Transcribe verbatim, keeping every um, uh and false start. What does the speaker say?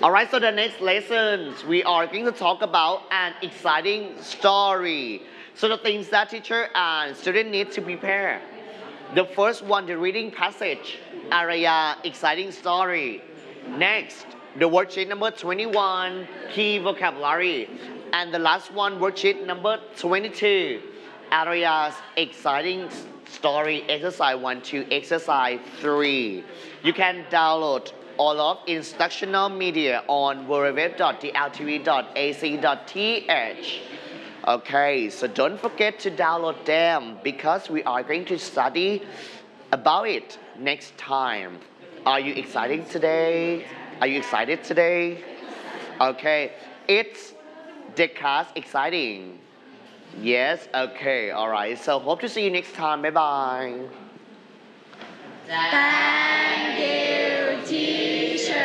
Alright, so the next lessons we are going to talk about an exciting story. So the things that teacher and student need to prepare. The first one, the reading passage, area, exciting story. Next, the worksheet number twenty-one, key vocabulary. And the last one, worksheet number twenty-two, areas, exciting story, exercise one to exercise three. You can download all of instructional media on w w w dot d l t v dot a c dot t h. Okay, so don't forget to download them because we are going to study about it next time. Are you excited today? Are you excited today? Okay, it's the class exciting. Yes, okay, alright. So hope to see you next time. Bye bye.